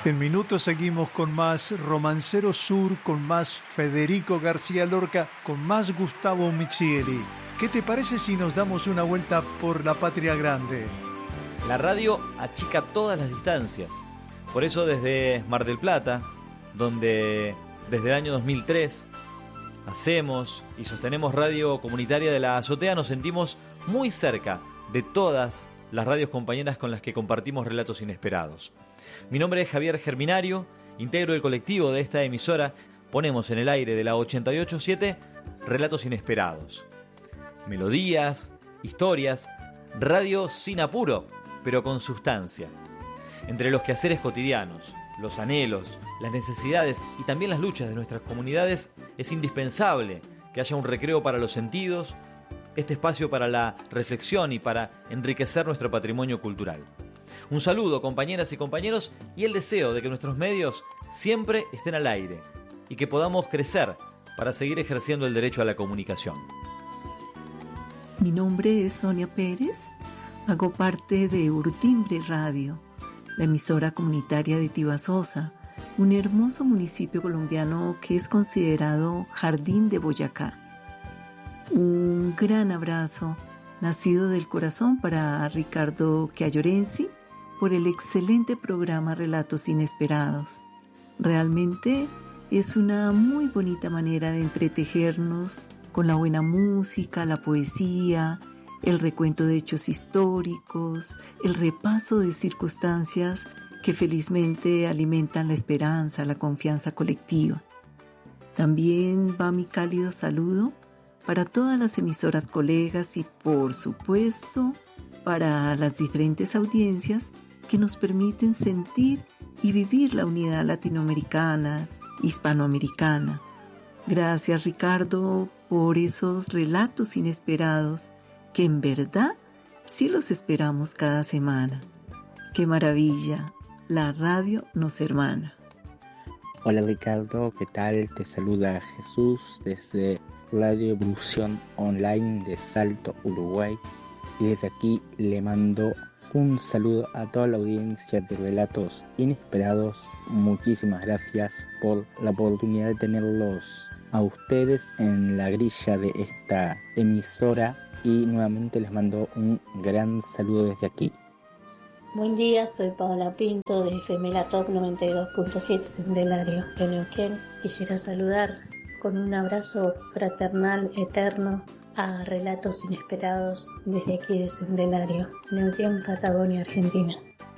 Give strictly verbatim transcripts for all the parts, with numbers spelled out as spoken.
En minutos seguimos con más Romancero Sur, con más Federico García Lorca, con más Gustavo Michieli. ¿Qué te parece si nos damos una vuelta por la patria grande? La radio achica todas las distancias. Por eso desde Mar del Plata, donde desde el año dos mil tres hacemos y sostenemos radio comunitaria de la Azotea, nos sentimos muy cerca de todas las radios compañeras con las que compartimos relatos inesperados. Mi nombre es Javier Germinario, integro el colectivo de esta emisora. Ponemos en el aire de la ochenta y ocho punto siete relatos inesperados. Melodías, historias, radio sin apuro, pero con sustancia. Entre los quehaceres cotidianos, los anhelos, las necesidades y también las luchas de nuestras comunidades, es indispensable que haya un recreo para los sentidos, este espacio para la reflexión y para enriquecer nuestro patrimonio cultural. Un saludo, compañeras y compañeros, y el deseo de que nuestros medios siempre estén al aire y que podamos crecer para seguir ejerciendo el derecho a la comunicación. Mi nombre es Sonia Pérez, hago parte de Urtimbre Radio, la emisora comunitaria de Tibasosa, un hermoso municipio colombiano que es considerado Jardín de Boyacá. Un gran abrazo, nacido del corazón, para Ricardo Chiayorensi por el excelente programa Relatos Inesperados. Realmente es una muy bonita manera de entretejernos con la buena música, la poesía, el recuento de hechos históricos, el repaso de circunstancias que felizmente alimentan la esperanza, la confianza colectiva. También va mi cálido saludo para todas las emisoras colegas y, por supuesto, para las diferentes audiencias que nos permiten sentir y vivir la unidad latinoamericana, hispanoamericana. Gracias, Ricardo, por esos relatos inesperados que en verdad sí los esperamos cada semana. ¡Qué maravilla! La radio nos hermana. Hola Ricardo, ¿qué tal? Te saluda Jesús desde Radio Evolución Online de Salto, Uruguay. Y desde aquí le mando un saludo a toda la audiencia de Relatos Inesperados. Muchísimas gracias por la oportunidad de tenerlos a ustedes en la grilla de esta emisora. Y nuevamente les mando un gran saludo desde aquí. Buen día, soy Paola Pinto de F M La Top noventa y dos punto siete Sendelario de Neuquén. Quisiera saludar con un abrazo fraternal eterno a Relatos Inesperados desde aquí de Sendelario, Neuquén, Patagonia, Argentina.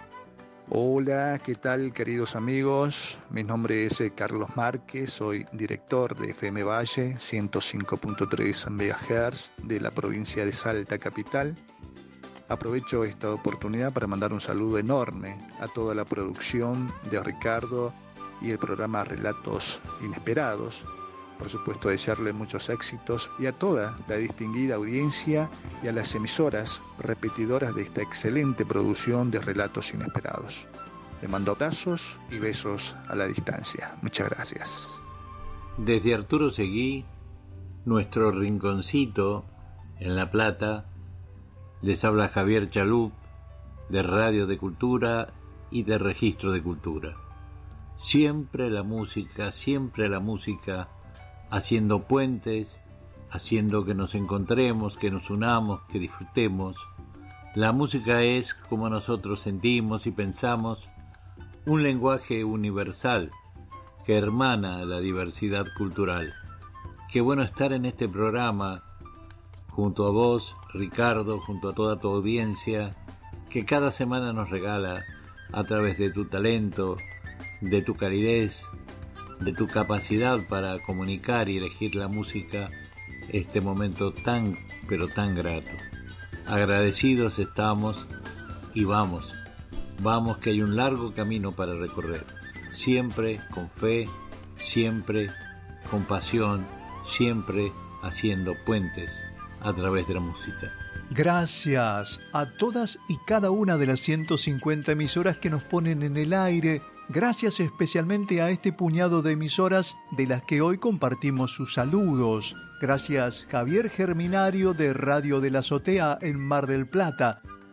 Hola, ¿qué tal, queridos amigos? Mi nombre es Carlos Márquez, soy director de F M Valle ciento cinco punto tres megahertz de la provincia de Salta capital. Aprovecho esta oportunidad para mandar un saludo enorme a toda la producción de Ricardo y el programa Relatos Inesperados. Por supuesto, desearle muchos éxitos y a toda la distinguida audiencia y a las emisoras repetidoras de esta excelente producción de Relatos Inesperados. Le mando abrazos y besos a la distancia. Muchas gracias. Desde Arturo Seguí, nuestro rinconcito en La Plata, les habla Javier Chalup, de Radio de Cultura y de Registro de Cultura. Siempre la música, siempre la música, haciendo puentes, haciendo que nos encontremos, que nos unamos, que disfrutemos. La música es, como nosotros sentimos y pensamos, un lenguaje universal que hermana la diversidad cultural. Qué bueno estar en este programa junto a vos, Ricardo, junto a toda tu audiencia, que cada semana nos regala, a través de tu talento, de tu calidez, de tu capacidad para comunicar y elegir la música, este momento tan, pero tan grato. Agradecidos estamos y vamos, vamos que hay un largo camino para recorrer, siempre con fe, siempre con pasión, siempre haciendo puentes a través de la música. Gracias a todas y cada una de las ciento cincuenta emisoras que nos ponen en el aire. Gracias especialmente a este puñado de emisoras de las que hoy compartimos sus saludos. Gracias Javier Germinario de Radio de la Azotea en Mar del Plata.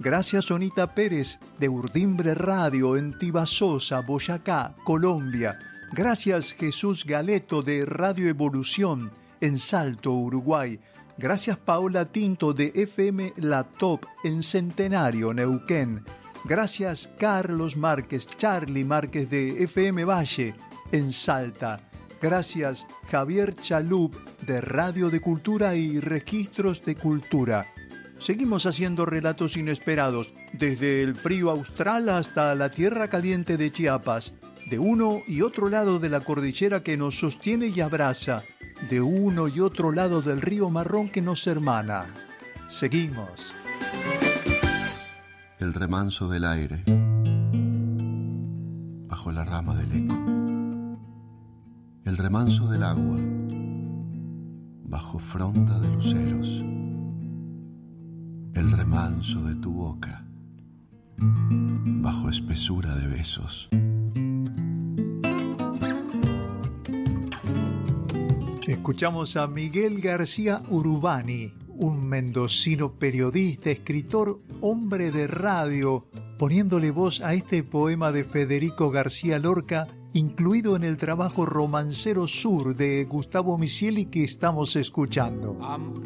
Gracias Sonita Pérez de Urdimbre Radio en Tibasosa, Boyacá, Colombia. Gracias Jesús Galeto de Radio Evolución en Salto, Uruguay. Gracias Paola Tinto de F M La Top en Centenario, Neuquén. Gracias Carlos Márquez, Charlie Márquez de F M Valle en Salta. Gracias Javier Chalup de Radio de Cultura y Registros de Cultura. Seguimos haciendo relatos inesperados, desde el frío austral hasta la tierra caliente de Chiapas, de uno y otro lado de la cordillera que nos sostiene y abraza, de uno y otro lado del río Marrón que nos hermana. Seguimos. El remanso del aire, bajo la rama del eco. El remanso del agua, bajo fronda de luceros. El remanso de tu boca, bajo espesura de besos. Escuchamos a Miguel García Urbani, un mendocino periodista, escritor, hombre de radio, poniéndole voz a este poema de Federico García Lorca, incluido en el trabajo Romancero Sur de Gustavo Misieli que estamos escuchando.